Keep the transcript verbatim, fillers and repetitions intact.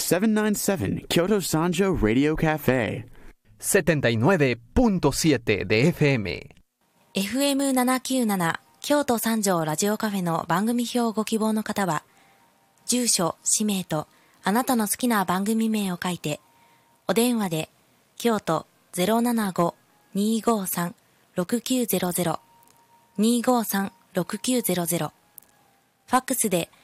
seven nine seven Kyoto Sanjo Radio Cafe setenta y nueve punto siete de エフエムエフエムななきゅうなな 京都三条ラジオカフェの番組表をご希望の方は、住所、氏名とあなたの好きな番組名を書いて、お電話で京都 ゼロななご にーごーさん ろくきゅうゼロゼロ にーごーさん ろくきゅうゼロゼロ、ファックスで